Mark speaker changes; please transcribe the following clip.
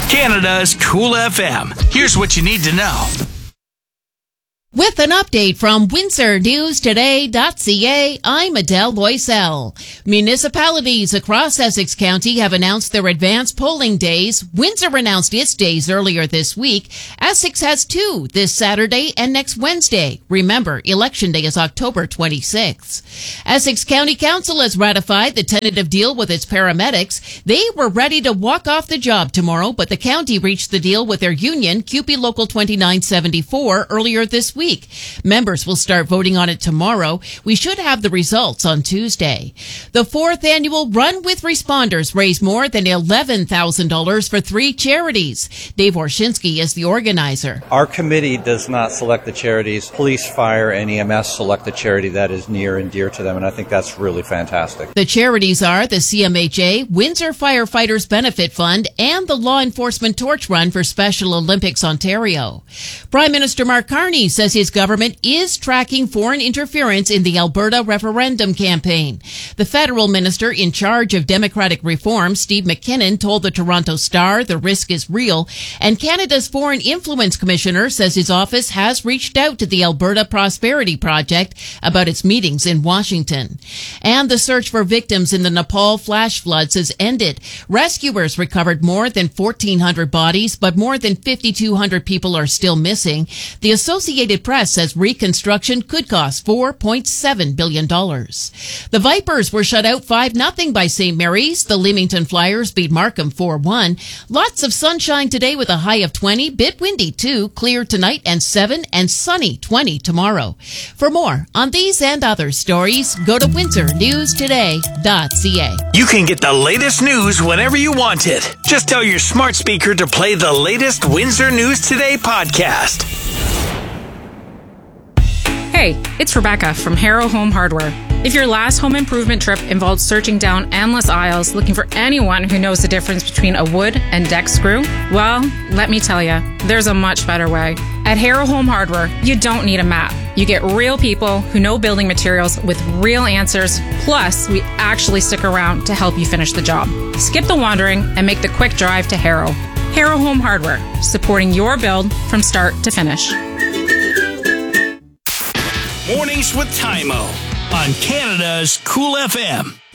Speaker 1: Canada's Cool FM. Here's what you need to know.
Speaker 2: With an update from WindsorNewsToday.ca, I'm Adele Loisel. Municipalities across Essex County have announced their advanced polling days. Windsor announced its days earlier this week. Essex has 2 this Saturday and next Wednesday. Remember, Election Day is October 26th. Essex County Council has ratified the tentative deal with its paramedics. They were ready to walk off the job tomorrow, but the county reached the deal with their union, CUPE Local 2974, earlier this week. Members will start voting on it tomorrow. We should have the results on Tuesday. The 4th annual Run with Responders raised more than $11,000 for 3 charities. Dave Orshinsky is the organizer.
Speaker 3: Our committee does not select the charities. Police, fire, and EMS select the charity that is near and dear to them, and I think that's really fantastic.
Speaker 2: The charities are the CMHA, Windsor Firefighters Benefit Fund, and the Law Enforcement Torch Run for Special Olympics Ontario. Prime Minister Mark Carney says his government is tracking foreign interference in the Alberta referendum campaign. The federal minister in charge of democratic reform, Steve McKinnon, told the Toronto Star the risk is real, and Canada's Foreign Influence Commissioner says his office has reached out to the Alberta Prosperity Project about its meetings in Washington. And the search for victims in the Nepal flash floods has ended. Rescuers recovered more than 1,400 bodies, but more than 5,200 people are still missing. The Associated Press says reconstruction could cost $4.7 billion. The Vipers were shut out 5-0 by St. Mary's. The Leamington Flyers beat Markham 4-1. Lots of sunshine today with a high of 20, bit windy too, clear tonight and 7, and sunny 20 tomorrow. For more on these and other stories, go to WindsorNewsToday.ca.
Speaker 1: You can get the latest news whenever you want it. Just tell your smart speaker to play the latest Windsor News Today podcast.
Speaker 4: Hey, it's Rebecca from Harrow Home Hardware. If your last home improvement trip involved searching down endless aisles looking for anyone who knows the difference between a wood and deck screw, well, let me tell you, there's a much better way. At Harrow Home Hardware, you don't need a map. You get real people who know building materials with real answers, plus we actually stick around to help you finish the job. Skip the wandering and make the quick drive to Harrow. Harrow Home Hardware, supporting your build from start to finish.
Speaker 1: Mornings with Tymo on Canada's Cool FM.